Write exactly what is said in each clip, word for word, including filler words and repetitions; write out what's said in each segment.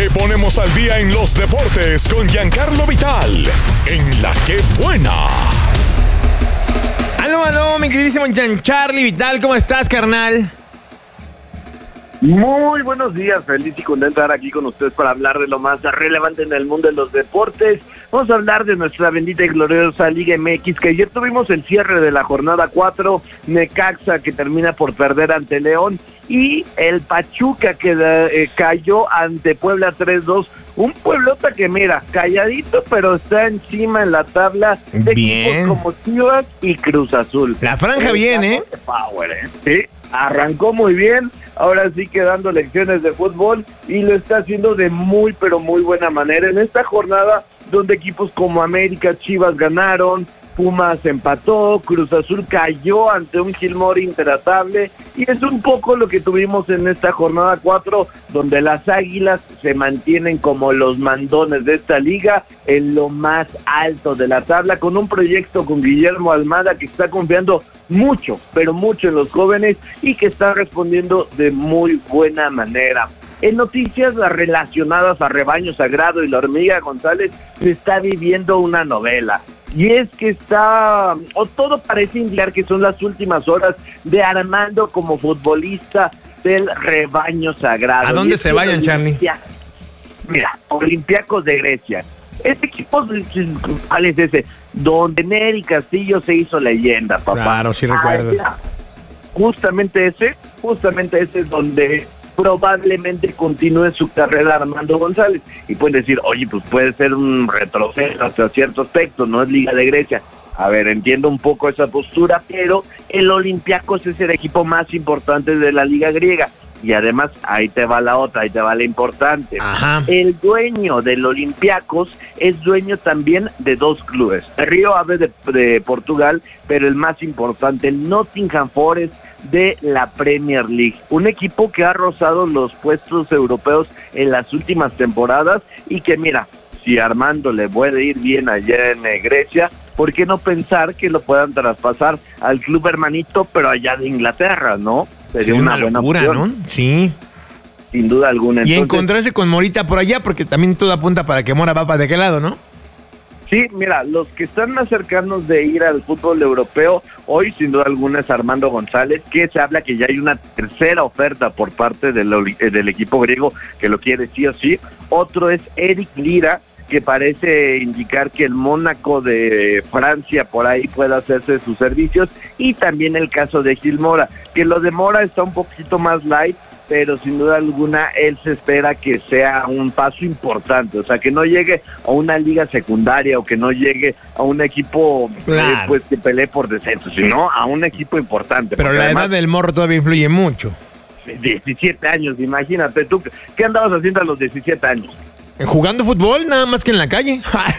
Te ponemos al día en los deportes con Giancarlo Vital, en La Que Buena. Aló, aló, mi queridísimo Giancarlo Vital, ¿cómo estás, carnal? Muy buenos días, feliz y contento de estar aquí con ustedes para hablar de lo más relevante en el mundo de los deportes. Vamos a hablar de nuestra bendita y gloriosa Liga M X, que ayer tuvimos el cierre de la jornada cuatro, Necaxa que termina por perder ante León y el Pachuca que eh, cayó ante Puebla tres dos. Un Pueblota que mira, calladito, pero está encima en la tabla de bien. Equipos como Chivas y Cruz Azul. La franja el bien, ¿eh? Power, ¿eh? Sí, arrancó muy bien, ahora sí que dando lecciones de fútbol y lo está haciendo de muy, pero muy buena manera. En esta jornada donde equipos como América, Chivas ganaron, Pumas empató, Cruz Azul cayó ante un Gilmore intratable y es un poco lo que tuvimos en esta jornada cuatro, donde las Águilas se mantienen como los mandones de esta liga en lo más alto de la tabla, con un proyecto con Guillermo Almada que está confiando mucho, pero mucho en los jóvenes y que está respondiendo de muy buena manera. En noticias relacionadas a Rebaño Sagrado y la Hormiga González se está viviendo una novela. Y es que está, o todo parece indicar que son las últimas horas de Armando como futbolista del Rebaño Sagrado. ¿A dónde se vayan, Charlie? Mira, Olympiacos de Grecia. Este equipo, ¿cuál es ese? Donde Neri Castillo se hizo leyenda, papá. Claro, sí recuerdo. Ah, justamente ese, justamente ese es donde probablemente continúe su carrera Armando González. Y pueden decir, oye, pues puede ser un retroceso hasta cierto aspecto, no es Liga de Grecia. A ver, entiendo un poco esa postura, pero el Olympiacos es el equipo más importante de la Liga griega. Y además, ahí te va la otra, ahí te va la importante. Ajá. El dueño del Olympiacos es dueño también de dos clubes. El Río Ave de, de Portugal, pero el más importante, el Nottingham Forest de la Premier League. Un equipo que ha rozado los puestos europeos en las últimas temporadas y que mira, si a Armando le puede ir bien allá en eh, Grecia, ¿por qué no pensar que lo puedan traspasar al club hermanito, pero allá de Inglaterra, ¿no? Sería Sí, una, una buena locura, opción, ¿no? Sí. sin duda alguna. Y Entonces, encontrarse con Morita por allá, porque también todo apunta para que Mora va para de aquel lado, ¿no? sí, mira, los que están más cercanos de ir al fútbol europeo, hoy sin duda alguna es Armando González, que se habla que ya hay una tercera oferta por parte del, del equipo griego que lo quiere sí o sí. Otro es Eric Lira, que parece indicar que el Mónaco de Francia por ahí puede hacerse sus servicios, y también el caso de Gil Mora, que lo de Mora está un poquito más light, pero sin duda alguna él se espera que sea un paso importante, o sea, que no llegue a una liga secundaria o que no llegue a un equipo claro. eh, pues que pelee por descenso, sino a un equipo importante. Pero la además, edad del morro todavía influye mucho. diecisiete años, imagínate tú, ¿qué andabas haciendo a los diecisiete años? Jugando fútbol, nada más que en la calle.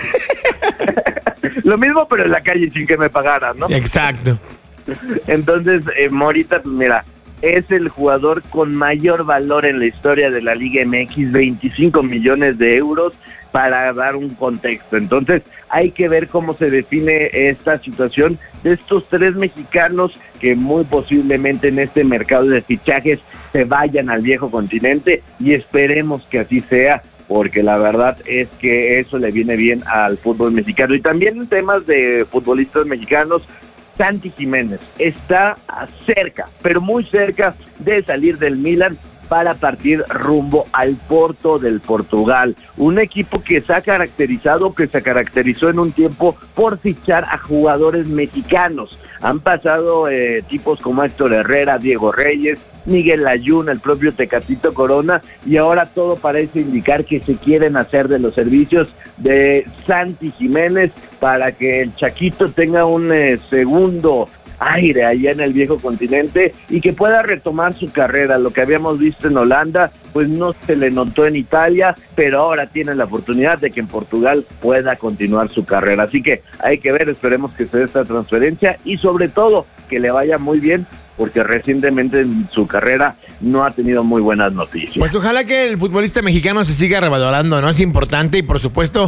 Lo mismo, pero en la calle sin que me pagaran, ¿no? Exacto. Entonces, eh, Morita, pues mira, es el jugador con mayor valor en la historia de la Liga M X, veinticinco millones de euros, para dar un contexto. Entonces, hay que ver cómo se define esta situación de estos tres mexicanos que muy posiblemente en este mercado de fichajes se vayan al viejo continente, y esperemos que así sea, porque la verdad es que eso le viene bien al fútbol mexicano. Y también en temas de futbolistas mexicanos, Santi Jiménez está cerca, pero muy cerca de salir del Milan para partir rumbo al Porto del Portugal, un equipo que se ha caracterizado, que se caracterizó en un tiempo por fichar a jugadores mexicanos. Han pasado eh, tipos como Héctor Herrera, Diego Reyes, Miguel Layún, el propio Tecatito Corona, y ahora todo parece indicar que se quieren hacer de los servicios de Santi Jiménez para que el Chaquito tenga un eh, segundo aire allá en el viejo continente y que pueda retomar su carrera. Lo que habíamos visto en Holanda, pues no se le notó en Italia, pero ahora tiene la oportunidad de que en Portugal pueda continuar su carrera. Así que hay que ver, esperemos que se dé esta transferencia y sobre todo que le vaya muy bien, porque recientemente en su carrera no ha tenido muy buenas noticias. Pues ojalá que el futbolista mexicano se siga revalorando, ¿no? Es importante y por supuesto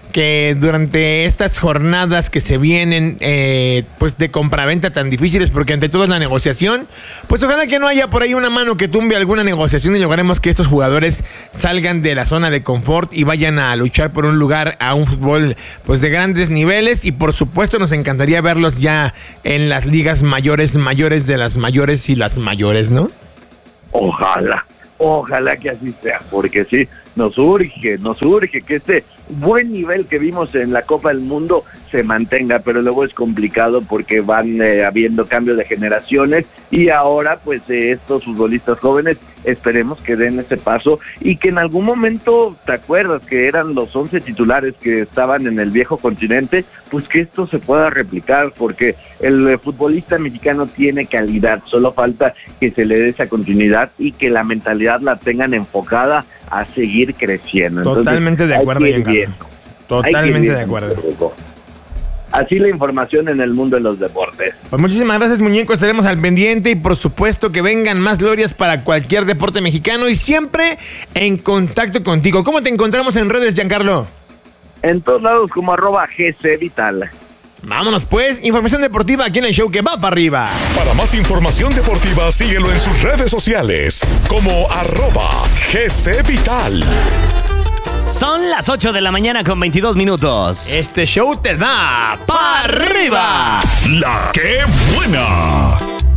que durante estas jornadas que se vienen eh, pues de compraventa tan difíciles, porque ante todo es la negociación, pues ojalá que no haya por ahí una mano que tumbe alguna negociación y logremos que estos jugadores salgan de la zona de confort y vayan a luchar por un lugar a un fútbol pues de grandes niveles, y por supuesto nos encantaría verlos ya en las ligas mayores, mayores de las mayores y las mayores, ¿no? Ojalá, ojalá que así sea, porque sí, nos urge, nos urge que este buen nivel que vimos en la Copa del Mundo se mantenga, pero luego es complicado porque van eh, habiendo cambios de generaciones y ahora pues eh, estos futbolistas jóvenes esperemos que den ese paso y que en algún momento, ¿te acuerdas que eran los once titulares que estaban en el viejo continente? Pues que esto se pueda replicar, porque el eh, futbolista mexicano tiene calidad, solo falta que se le dé esa continuidad y que la mentalidad la tengan enfocada a seguir creciendo. Totalmente Entonces, de acuerdo, Giancarlo. Totalmente de acuerdo. Así la información en el mundo de los deportes. Pues muchísimas gracias, muñeco, estaremos al pendiente y por supuesto que vengan más glorias para cualquier deporte mexicano y siempre en contacto contigo. ¿Cómo te encontramos en redes, Giancarlo? En todos lados como arroba G C Vital. Vámonos pues, información deportiva aquí en el show que va para arriba. Para más información deportiva, síguelo en sus redes sociales como arroba G C Vital. Son las ocho de la mañana con veintidós minutos. Este show te da para arriba. La que buena.